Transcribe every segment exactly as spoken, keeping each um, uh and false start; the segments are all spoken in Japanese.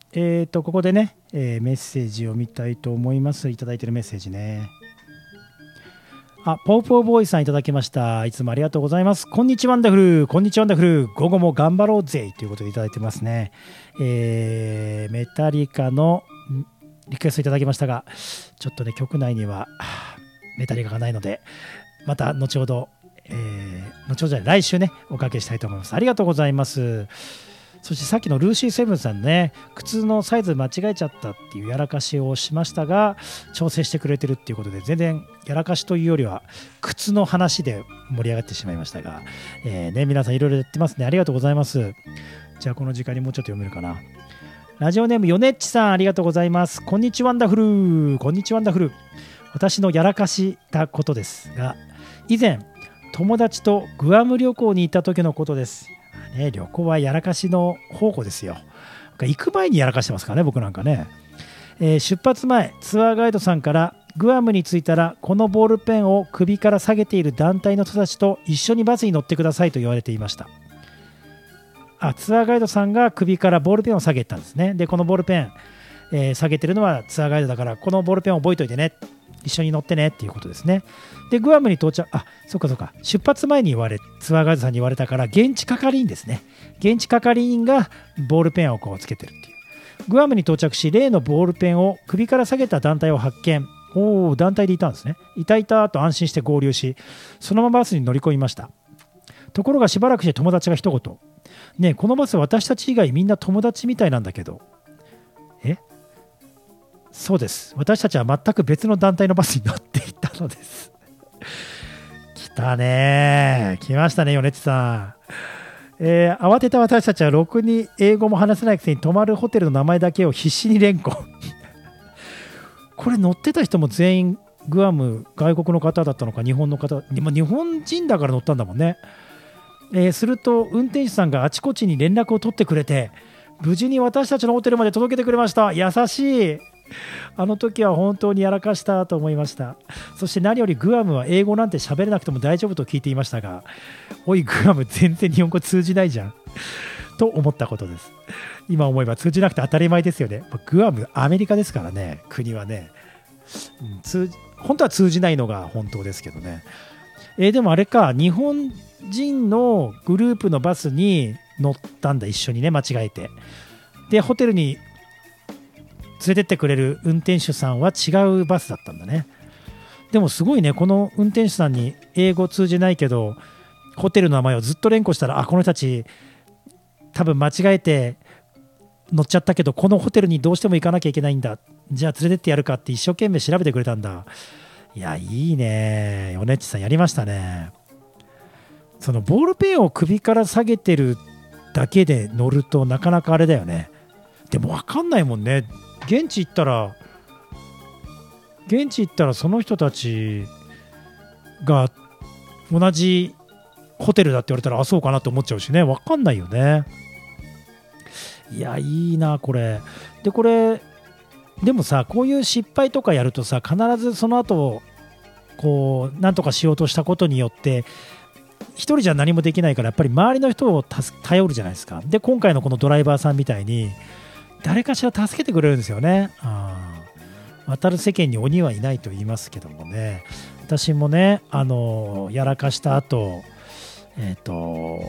えーと、ここでね、えーメッセージを見たいと思います。いただいてるメッセージね。あ、ポーポーボーイさんいただきました。いつもありがとうございます。こんにちはワンダフル。こんにちはワンダフル。午後も頑張ろうぜということでいただいてますね。えーメタリカのリクエストいただきましたが、ちょっとね、局内にはメタリカがないので、また後ほど、えー、後ほどじゃない来週ね、おかけしたいと思います。ありがとうございます。そしてさっきのルーシーセブンさんね、靴のサイズ間違えちゃったっていうやらかしをしましたが、調整してくれてるっていうことで、全然やらかしというよりは靴の話で盛り上がってしまいましたが、えーね、皆さんいろいろやってますね。ありがとうございます。じゃあこの時間にもうちょっと読めるかな。ラジオネームヨネッチさん、ありがとうございます。こんにちはワンダフル。こんにちはワンダフル。私のやらかしたことですが、以前友達とグアム旅行に行った時のことです。ね、旅行はやらかしの宝庫ですよ。行く前にやらかしてますからね、僕なんかね。えー出発前、ツアーガイドさんからグアムに着いたらこのボールペンを首から下げている団体の人たちと一緒にバスに乗ってくださいと言われていました。あ、ツアーガイドさんが首からボールペンを下げたんですね。で、このボールペン、えー下げてるのはツアーガイドだから、このボールペンを覚えておいてね、一緒に乗ってねっていうことですね。で、グアムに到着、あ、そっかそっか、出発前に言われ、ツアーガイドさんに言われたから、現地係員ですね。現地係員がボールペンをこうつけてるっていう。グアムに到着し、例のボールペンを首から下げた団体を発見。おお、団体でいたんですね。いたいたと安心して合流し、そのままバスに乗り込みました。ところがしばらくして友達が一言。ねえ、このバス私たち以外みんな友達みたいなんだけど。えそうです。私たちは全く別の団体のバスに乗っていたのです。来たねー。来ましたね、ヨネッチさん。えー慌てた私たちはろくに英語も話せないくせに泊まるホテルの名前だけを必死に連呼。これ乗ってた人も全員グアム外国の方だったのか日本の方、まあ日本人だから乗ったんだもんね。えーすると運転手さんがあちこちに連絡を取ってくれて、無事に私たちのホテルまで届けてくれました。優しい。あの時は本当にやらかしたと思いました。そして何よりグアムは英語なんて喋れなくても大丈夫と聞いていましたが、おいグアム全然日本語通じないじゃんと思ったことです。今思えば通じなくて当たり前ですよね。グアムアメリカですからね、国はね、うん、通本当は通じないのが本当ですけどね。えーでもあれか、日本人のグループのバスに乗ったんだ、一緒にね、間違えて。でホテルに連れてってくれる運転手さんは違うバスだったんだね。でもすごいね、この運転手さんに英語通じないけどホテルの名前をずっと連呼したら、あ、この人たち多分間違えて乗っちゃったけどこのホテルにどうしても行かなきゃいけないんだ、じゃあ連れてってやるかって一生懸命調べてくれたんだ。いや、いいね、ヨネッチさんやりましたね。そのボールペンを首から下げてるだけで乗るとなかなかあれだよね。でも分かんないもんね。現地行ったら現地行ったらその人たちが同じホテルだって言われたら、あ、そうかなと思っちゃうしね、分かんないよね。いや、いいなこれ。でこれでもさ、こういう失敗とかやるとさ、必ずその後こうなんとかしようとしたことによって一人じゃ何もできないから、やっぱり周りの人を助頼るじゃないですか。で今回のこのドライバーさんみたいに誰かしら助けてくれるんですよね。あ、渡る世間に鬼はいないと言いますけどもね。私もね、あのやらかした後、えっと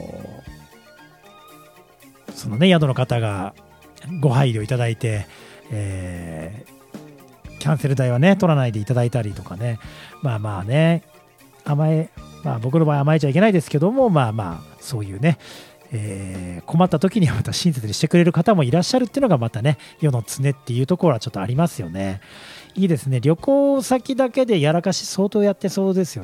そのね宿の方がご配慮いただいて、えーキャンセル代はね取らないでいただいたりとかね。まあまあね、甘え、まあ僕の場合甘えちゃいけないですけども、まあまあそういうね、えー困った時にはまた親切にしてくれる方もいらっしゃるっていうのがまたね、世の常っていうところはちょっとありますよね。いいですね。旅行先だけでやらかし相当やってそうですよ